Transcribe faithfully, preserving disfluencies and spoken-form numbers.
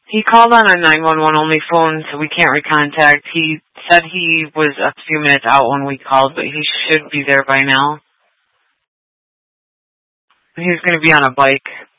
He called on a nine one one only phone, so we can't recontact. He said he was a few minutes out when we called, but he should be there by now. He was going to be on a bike.